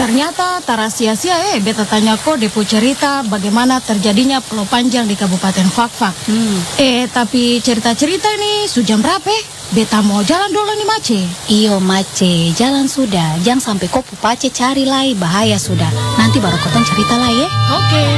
Ternyata tara sia-sia beta tanya kok depo cerita bagaimana terjadinya pulau panjang di Kabupaten Fakfak. Tapi cerita-cerita ini sudah jam berapa? Beta mau jalan dulu nih Mace. Iyo Mace, jalan sudah. Jangan sampai kau pupace cari lai, bahaya sudah. Nanti baru kotong cerita lah ya. Oke.